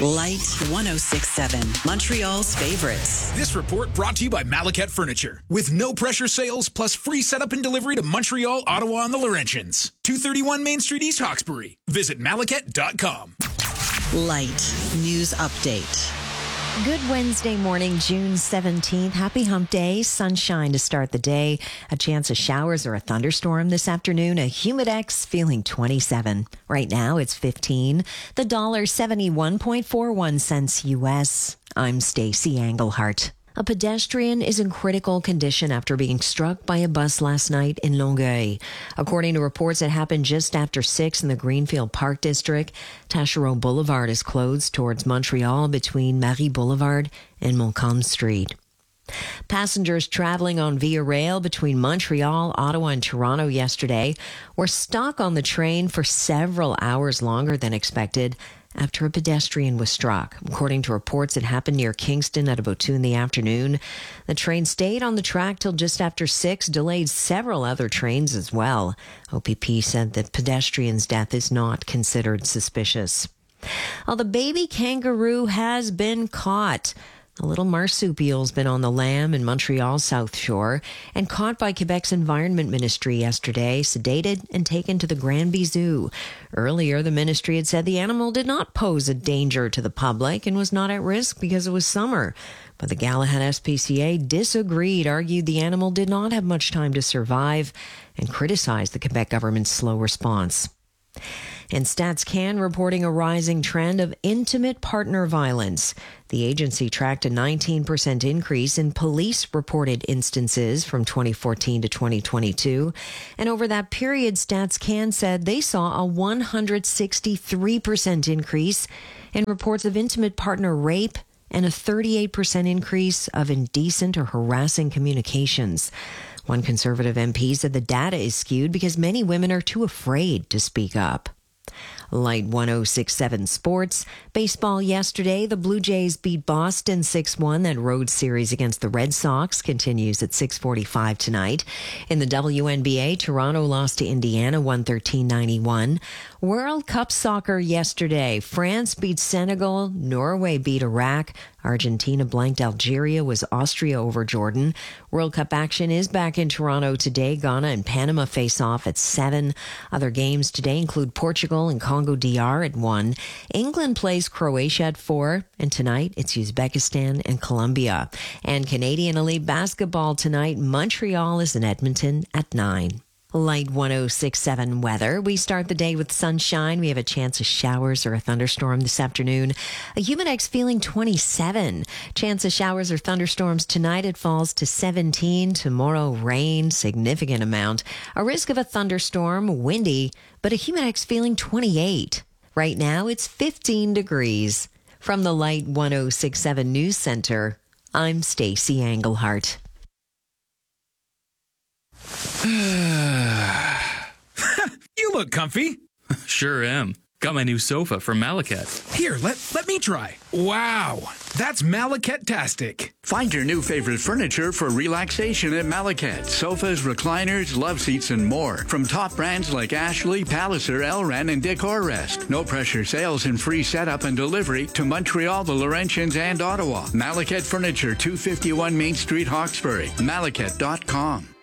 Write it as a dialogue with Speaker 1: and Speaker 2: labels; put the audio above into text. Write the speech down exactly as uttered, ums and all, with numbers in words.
Speaker 1: Light one oh six point seven, Montreal's favorites.
Speaker 2: This report brought to you by Malaket Furniture. With no pressure sales plus free setup and delivery to Montreal, Ottawa, and the Laurentians. two thirty-one Main Street, East Hawkesbury. Visit malaket dot com.
Speaker 1: Light News Update.
Speaker 3: Good Wednesday morning, June seventeenth. Happy hump day. Sunshine to start the day. A chance of showers or a thunderstorm this afternoon. A humidex feeling twenty-seven. Right now it's fifteen. The dollar seventy-one point four one cents U S. I'm Stacey Englehart. A pedestrian is in critical condition after being struck by a bus last night in Longueuil. According to reports, it happened just after six in the Greenfield Park District. Taschereau Boulevard is closed towards Montreal between Marie Boulevard and Montcalm Street. Passengers traveling on Via Rail between Montreal, Ottawa, and Toronto yesterday were stuck on the train for several hours longer than expected after a pedestrian was struck. According to reports, it happened near Kingston at about two in the afternoon. The train stayed on the track till just after six, delayed several other trains as well. O P P said the pedestrian's death is not considered suspicious. Well, the baby kangaroo has been caught. A little marsupial's been on the lam in Montreal's South Shore and caught by Quebec's Environment Ministry yesterday, sedated and taken to the Granby Zoo. Earlier, the ministry had said the animal did not pose a danger to the public and was not at risk because it was summer. But the Galahad S P C A disagreed, argued the animal did not have much time to survive, and criticized the Quebec government's slow response. And StatsCan reporting a rising trend of intimate partner violence. The agency tracked a nineteen percent increase in police-reported instances from twenty fourteen to twenty twenty-two. And over that period, StatsCan said they saw a one hundred sixty-three percent increase in reports of intimate partner rape and a thirty-eight percent increase of indecent or harassing communications. One Conservative M P said the data is skewed because many women are too afraid to speak up. Light one oh six point seven Sports. Baseball yesterday, the Blue Jays beat Boston six one. That road series against the Red Sox continues at six forty-five tonight. In the W N B A, Toronto lost to Indiana one thirteen ninety-one. World Cup soccer yesterday. France beat Senegal. Norway beat Iraq. Argentina blanked Algeria, was Austria over Jordan. World Cup action is back in Toronto today. Ghana and Panama face off at seven. Other games today include Portugal and Congo D R at one. England plays Croatia at four. And tonight it's Uzbekistan and Colombia. And Canadian Elite Basketball tonight. Montreal is in Edmonton at nine. Light one oh six point seven weather. We start the day with sunshine. We have a chance of showers or a thunderstorm this afternoon. A humidex feeling twenty-seven. Chance of showers or thunderstorms tonight. It falls to seventeen. Tomorrow, rain, significant amount. A risk of a thunderstorm, windy, but a humidex feeling twenty-eight. Right now, it's fifteen degrees. From the Light one oh six point seven News Center, I'm Stacey Englehart.
Speaker 2: You look comfy.
Speaker 4: Sure am. Got my new sofa from Malaket.
Speaker 2: Here, let, let me try. Wow, that's Malaket-tastic.
Speaker 5: Find your new favorite furniture for relaxation at Malaket. Sofas, recliners, love seats, and more. From top brands like Ashley, Palliser, Elran, and Decorrest. No pressure sales and free setup and delivery to Montreal, the Laurentians, and Ottawa. Malaket Furniture, two fifty-one Main Street, Hawkesbury. malaket dot com.